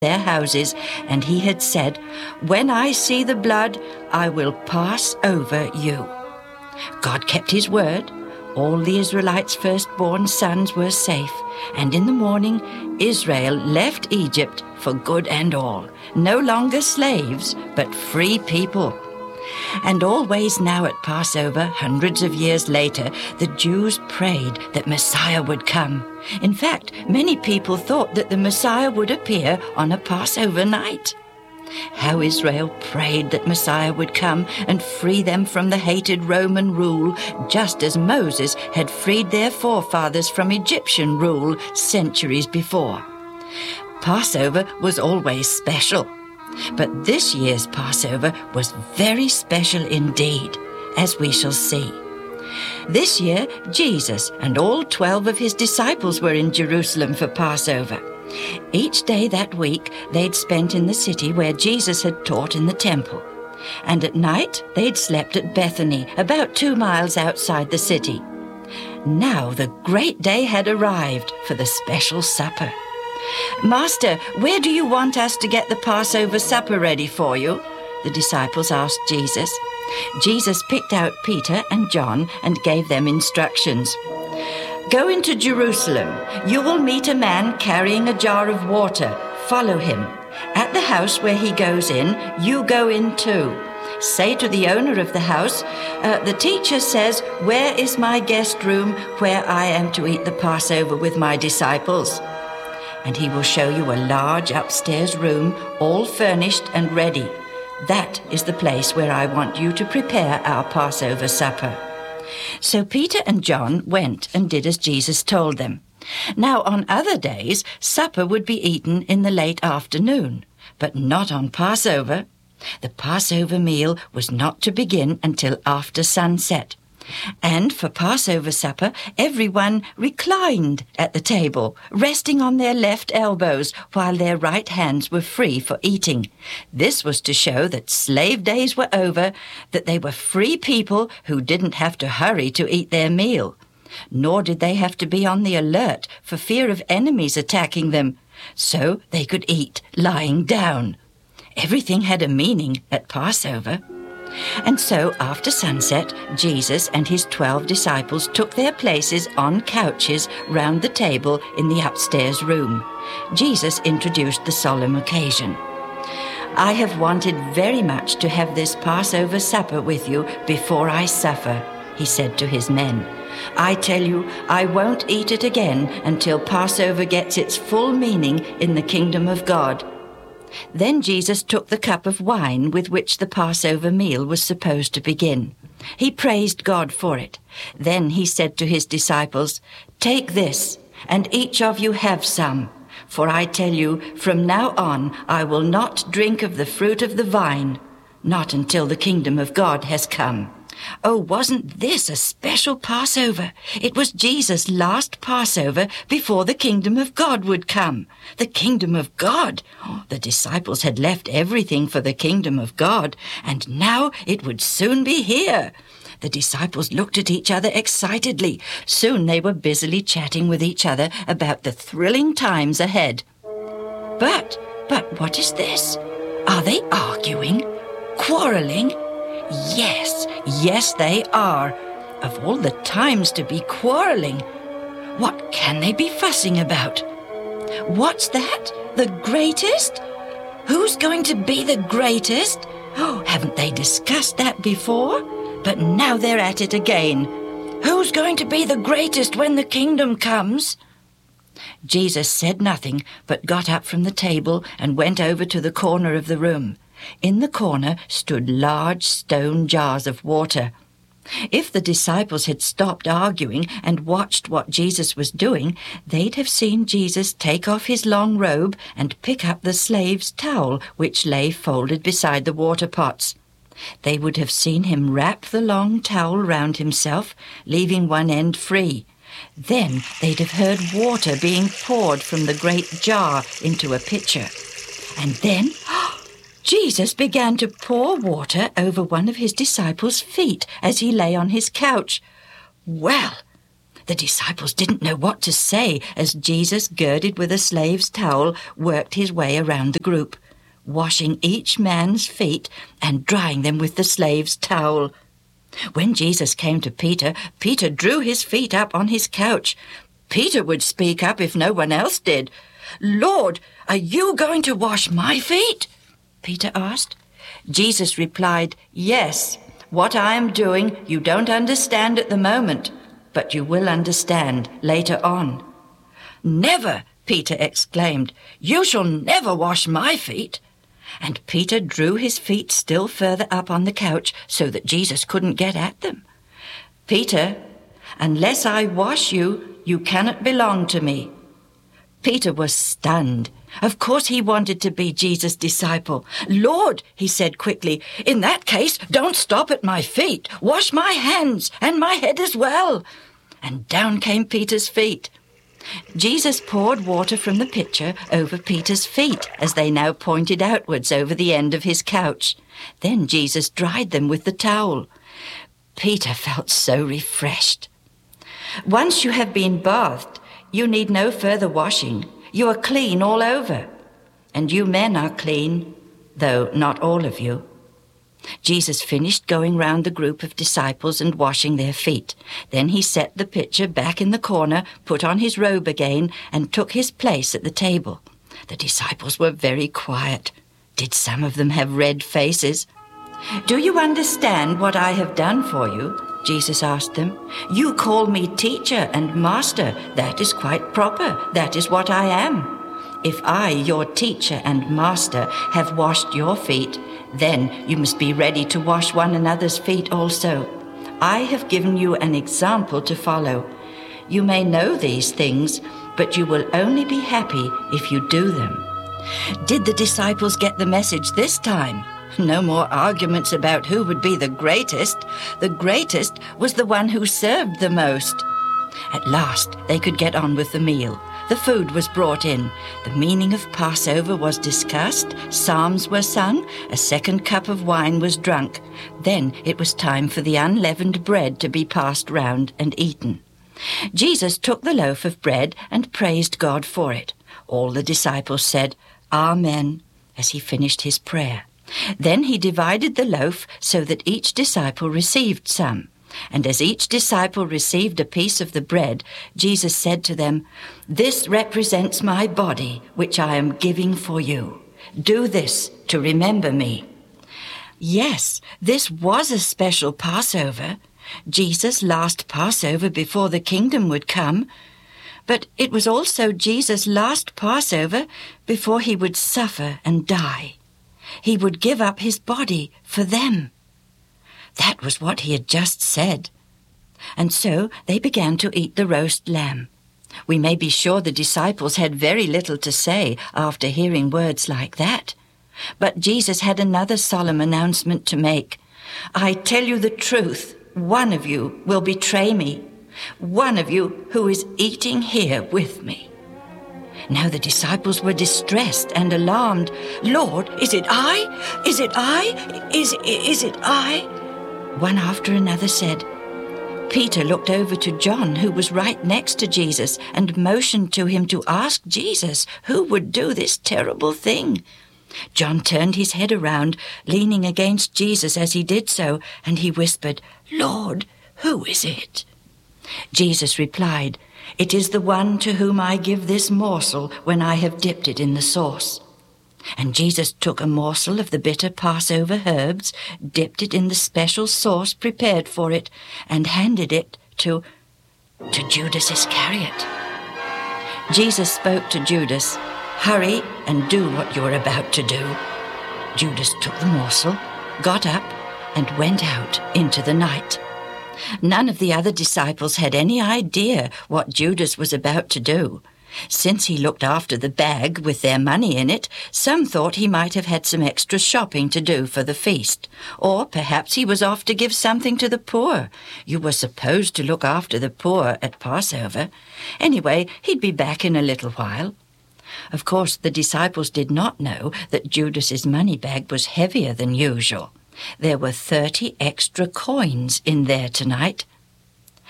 their houses, and he had said, "When I see the blood, I will pass over you." God kept his word. All the Israelites' firstborn sons were safe, and in the morning Israel left Egypt for good and all, no longer slaves, but free people. And always now at Passover, hundreds of years later, the Jews prayed that Messiah would come. In fact, many people thought that the Messiah would appear on a Passover night. How Israel prayed that Messiah would come and free them from the hated Roman rule, just as Moses had freed their forefathers from Egyptian rule centuries before. Passover was always special, but this year's Passover was very special indeed, as we shall see. This year, Jesus and all 12 of his disciples were in Jerusalem for Passover. Each day that week they'd spent in the city where Jesus had taught in the temple. And at night they'd slept at Bethany, about 2 miles outside the city. Now the great day had arrived for the special supper. "Master, where do you want us to get the Passover supper ready for you?" the disciples asked Jesus. Jesus picked out Peter and John and gave them instructions. "Go into Jerusalem. You will meet a man carrying a jar of water. Follow him. At the house where he goes in, you go in too. Say to the owner of the house, 'The teacher says, where is my guest room where I am to eat the Passover with my disciples?' And he will show you a large upstairs room, all furnished and ready. That is the place where I want you to prepare our Passover supper." So Peter and John went and did as Jesus told them. Now on other days, supper would be eaten in the late afternoon, but not on Passover. The Passover meal was not to begin until after sunset. And for Passover supper, everyone reclined at the table, resting on their left elbows while their right hands were free for eating. This was to show that slave days were over, that they were free people who didn't have to hurry to eat their meal. Nor did they have to be on the alert for fear of enemies attacking them, so they could eat lying down. Everything had a meaning at Passover. And so, after sunset, Jesus and his 12 disciples took their places on couches round the table in the upstairs room. Jesus introduced the solemn occasion. "I have wanted very much to have this Passover supper with you before I suffer," he said to his men. "I tell you, I won't eat it again until Passover gets its full meaning in the kingdom of God." Then Jesus took the cup of wine with which the Passover meal was supposed to begin. He praised God for it. Then he said to his disciples, "Take this, and each of you have some. For I tell you, from now on I will not drink of the fruit of the vine, not until the kingdom of God has come." Oh, wasn't this a special Passover? It was Jesus' last Passover before the kingdom of God would come. The kingdom of God! The disciples had left everything for the kingdom of God, and now it would soon be here. The disciples looked at each other excitedly. Soon they were busily chatting with each other about the thrilling times ahead. But what is this? Are they arguing? Quarreling? Yes, they are. Of all the times to be quarreling, what can they be fussing about? What's that? The greatest? Who's going to be the greatest? Oh, haven't they discussed that before? But now they're at it again. Who's going to be the greatest when the kingdom comes? Jesus said nothing, but got up from the table and went over to the corner of the room. In the corner stood large stone jars of water. If the disciples had stopped arguing and watched what Jesus was doing, they'd have seen Jesus take off his long robe and pick up the slave's towel, which lay folded beside the water pots. They would have seen him wrap the long towel round himself, leaving one end free. Then they'd have heard water being poured from the great jar into a pitcher. And then Jesus began to pour water over one of his disciples' feet as he lay on his couch. Well, The disciples didn't know what to say as Jesus, girded with a slave's towel, worked his way around the group, washing each man's feet and drying them with the slave's towel. When Jesus came to Peter, Peter drew his feet up on his couch. Peter would speak up if no one else did. "Lord, are you going to wash my feet?" Peter asked. Jesus replied, "Yes, what I am doing you don't understand at the moment, but you will understand later on." "Never!" Peter exclaimed. "You shall never wash my feet." And Peter drew his feet still further up on the couch so that Jesus couldn't get at them. "Peter, unless I wash you, you cannot belong to me." Peter was stunned. Of course he wanted to be Jesus' disciple. "Lord," he said quickly, "in that case, don't stop at my feet. Wash my hands and my head as well." And down came Peter's feet. Jesus poured water from the pitcher over Peter's feet as they now pointed outwards over the end of his couch. Then Jesus dried them with the towel. Peter felt so refreshed. "Once you have been bathed, you need no further washing. You are clean all over. And you men are clean, though not all of you." Jesus finished going round the group of disciples and washing their feet. Then he set the pitcher back in the corner, put on his robe again, and took his place at the table. The disciples were very quiet. Did some of them have red faces? "Do you understand what I have done for you?" Jesus asked them. "You call me teacher and master. That is quite proper. That is what I am. If I, your teacher and master, have washed your feet, then you must be ready to wash one another's feet also. I have given you an example to follow. You may know these things, but you will only be happy if you do them." Did the disciples get the message this time? No more arguments about who would be the greatest. The greatest was the one who served the most. At last they could get on with the meal. The food was brought in. The meaning of Passover was discussed. Psalms were sung. A second cup of wine was drunk. Then it was time for the unleavened bread to be passed round and eaten. Jesus took the loaf of bread and praised God for it. All the disciples said, "Amen," as he finished his prayer. Then he divided the loaf so that each disciple received some. And as each disciple received a piece of the bread, Jesus said to them, "This represents my body, which I am giving for you. Do this to remember me." Yes, this was a special Passover. Jesus' last Passover before the kingdom would come. But it was also Jesus' last Passover before he would suffer and die. He would give up his body for them. That was what he had just said. And so they began to eat the roast lamb. We may be sure the disciples had very little to say after hearing words like that. But Jesus had another solemn announcement to make. "I tell you the truth, one of you will betray me, one of you who is eating here with me." Now the disciples were distressed and alarmed. "Lord, is it I? Is it I? Is it I?" One after another said. Peter looked over to John, who was right next to Jesus, and motioned to him to ask Jesus who would do this terrible thing. John turned his head around, leaning against Jesus as he did so, and he whispered, "Lord, who is it?" Jesus replied, "It is the one to whom I give this morsel when I have dipped it in the sauce." And Jesus took a morsel of the bitter Passover herbs, dipped it in the special sauce prepared for it, and handed it to Judas Iscariot. Jesus spoke to Judas, "Hurry and do what you are about to do." Judas took the morsel, got up, and went out into the night. None of the other disciples had any idea what Judas was about to do. Since he looked after the bag with their money in it, some thought he might have had some extra shopping to do for the feast. Or perhaps he was off to give something to the poor. You were supposed to look after the poor at Passover. Anyway, he'd be back in a little while. Of course, the disciples did not know that Judas's money bag was heavier than usual. There were 30 extra coins in there tonight.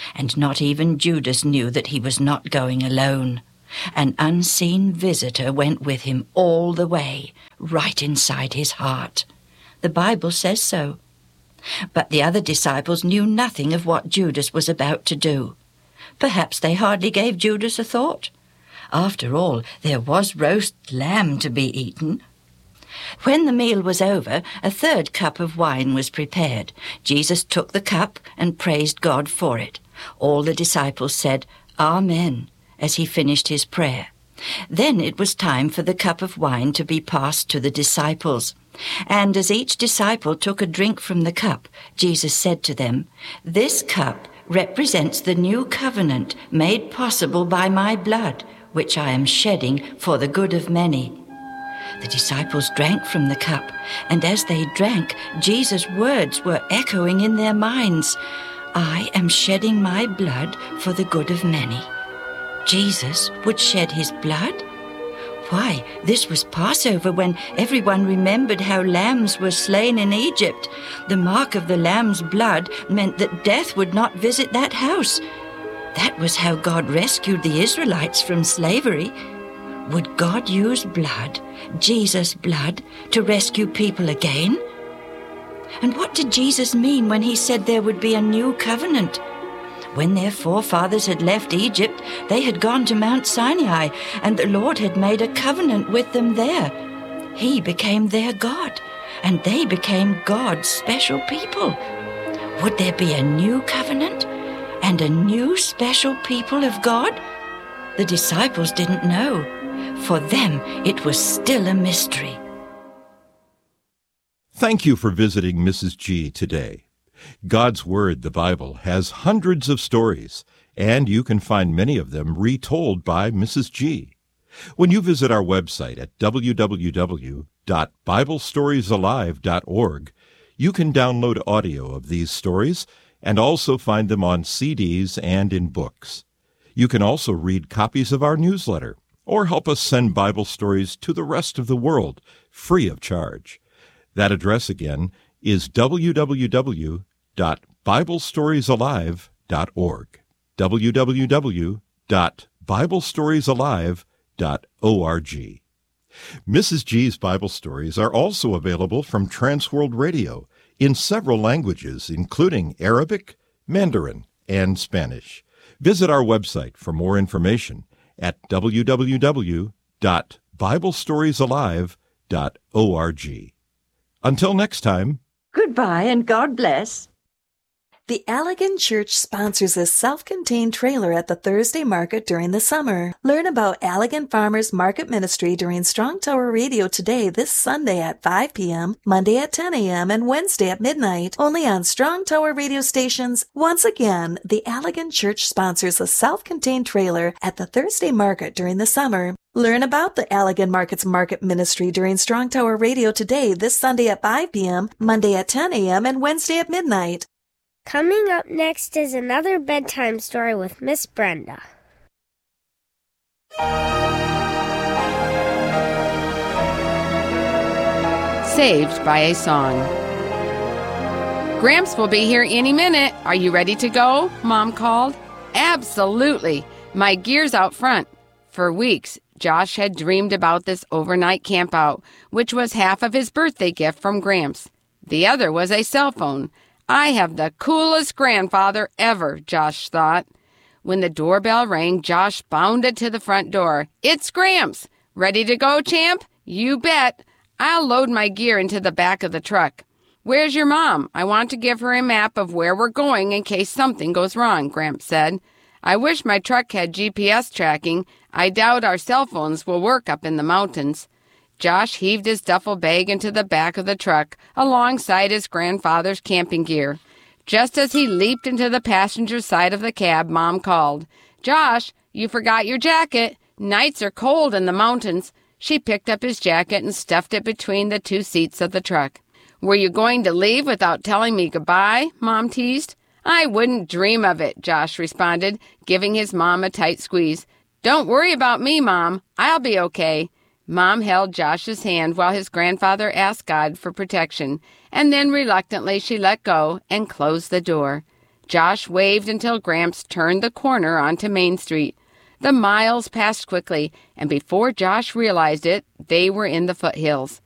And not even Judas knew that he was not going alone. An unseen visitor went with him all the way, right inside his heart. The Bible says so. But the other disciples knew nothing of what Judas was about to do. Perhaps they hardly gave Judas a thought. After all, there was roast lamb to be eaten. When the meal was over, a third cup of wine was prepared. Jesus took the cup and praised God for it. All the disciples said, "Amen," as he finished his prayer. Then it was time for the cup of wine to be passed to the disciples. And as each disciple took a drink from the cup, Jesus said to them, "This cup represents the new covenant made possible by my blood, which I am shedding for the good of many." The disciples drank from the cup, and as they drank, Jesus' words were echoing in their minds. "I am shedding my blood for the good of many." Jesus would shed his blood? Why, this was Passover, when everyone remembered how lambs were slain in Egypt. The mark of the lamb's blood meant that death would not visit that house. That was how God rescued the Israelites from slavery. Would God use blood, Jesus' blood, to rescue people again? And what did Jesus mean when he said there would be a new covenant? When their forefathers had left Egypt, they had gone to Mount Sinai, and the Lord had made a covenant with them there. He became their God, and they became God's special people. Would there be a new covenant and a new special people of God? The disciples didn't know. For them, it was still a mystery. Thank you for visiting Mrs. G today. God's Word, the Bible, has hundreds of stories, and you can find many of them retold by Mrs. G. When you visit our website at www.biblestoriesalive.org, you can download audio of these stories and also find them on CDs and in books. You can also read copies of our newsletter or help us send Bible stories to the rest of the world free of charge. That address again is www.biblestoriesalive.org. www.biblestoriesalive.org. Mrs. G's Bible stories are also available from Transworld Radio in several languages, including Arabic, Mandarin, and Spanish. Visit our website for more information at www.biblestoriesalive.org. Until next time, Goodbye and God bless. The Allegan Church sponsors a self-contained trailer at the Thursday market during the summer. Learn about Allegan Farmers Market Ministry during Strong Tower Radio today, this Sunday at 5 p.m., Monday at 10 a.m., and Wednesday at midnight, only on Strong Tower radio stations. Once again, the Allegan Church sponsors a self-contained trailer at the Thursday market during the summer. Learn about the Allegan Market's Market Ministry during Strong Tower Radio today, this Sunday at 5 p.m., Monday at 10 a.m., and Wednesday at midnight. Coming up next is another bedtime story with Miss Brenda. Saved by a Song. Gramps will be here any minute. Are you ready to go? Mom called. Absolutely. My gear's out front. For weeks, Josh had dreamed about this overnight campout, which was half of his birthday gift from Gramps. The other was a cell phone. I have the coolest grandfather ever, Josh thought. When the doorbell rang, Josh bounded to the front door. It's Gramps. Ready to go, champ? You bet. I'll load my gear into the back of the truck. Where's your mom? I want to give her a map of where we're going in case something goes wrong, Gramps said. I wish my truck had GPS tracking. I doubt our cell phones will work up in the mountains. Josh heaved his duffel bag into the back of the truck alongside his grandfather's camping gear. Just as he leaped into the passenger side of the cab, Mom called, "Josh, you forgot your jacket. Nights are cold in the mountains." She picked up his jacket and stuffed it between the two seats of the truck. "Were you going to leave without telling me goodbye?" Mom teased. "I wouldn't dream of it," Josh responded, giving his mom a tight squeeze. "Don't worry about me, Mom. I'll be okay." Mom held Josh's hand while his grandfather asked God for protection, and then reluctantly she let go and closed the door. Josh waved until Gramps turned the corner onto Main Street. The miles passed quickly, and before Josh realized it, they were in the foothills.